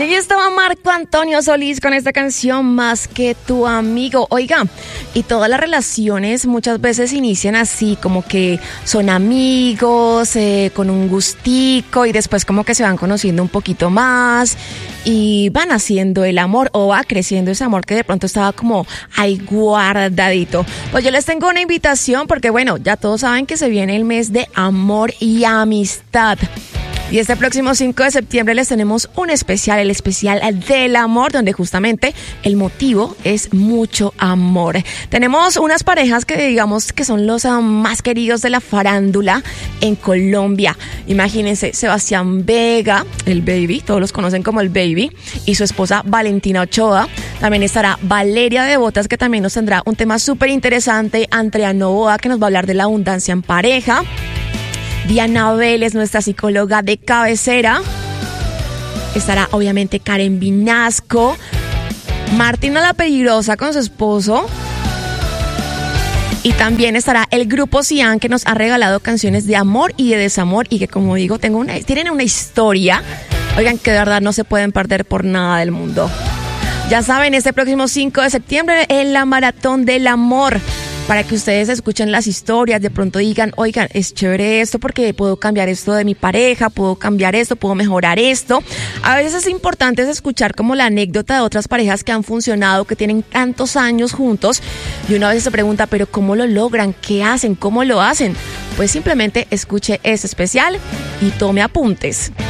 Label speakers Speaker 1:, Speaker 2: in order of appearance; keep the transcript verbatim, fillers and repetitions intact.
Speaker 1: Y ahí estaba Marco Antonio Solís con esta canción Más que tu amigo. Oiga, y todas las relaciones muchas veces inician así, como que son amigos, eh, con un gustico, y después como que se van conociendo un poquito más y van haciendo el amor, o va creciendo ese amor que de pronto estaba como ahí guardadito. Pues yo les tengo una invitación porque bueno, ya todos saben que se viene el mes de amor y amistad. Y este próximo cinco de septiembre les tenemos un especial, el especial del amor, donde justamente el motivo es mucho amor. Tenemos unas parejas que digamos que son los uh, más queridos de la farándula en Colombia. Imagínense, Sebastián Vega, el Baby, todos los conocen como el Baby, y su esposa Valentina Ochoa. También estará Valeria de Botas, que también nos tendrá un tema súper interesante. Andrea Novoa, que nos va a hablar de la abundancia en pareja. Diana Vélez, nuestra psicóloga de cabecera. Estará obviamente Karen Vinasco. Martina la Peligrosa con su esposo. Y también estará el grupo Cian, que nos ha regalado canciones de amor y de desamor. Y que, como digo, tengo una, tienen una historia. Oigan, que de verdad no se pueden perder por nada del mundo. Ya saben, este próximo cinco de septiembre en la Maratón del Amor, para que ustedes escuchen las historias, de pronto digan, oigan, es chévere esto porque puedo cambiar esto de mi pareja, puedo cambiar esto, puedo mejorar esto. A veces es importante escuchar como la anécdota de otras parejas que han funcionado, que tienen tantos años juntos, y uno a veces se pregunta, pero ¿cómo lo logran? ¿Qué hacen? ¿Cómo lo hacen? Pues simplemente escuche ese especial y tome apuntes.